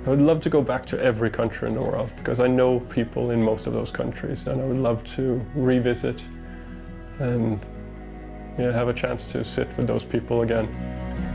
I would love to go back to every country in the world because I know people in most of those countries, and I would love to revisit and have a chance to sit with those people again.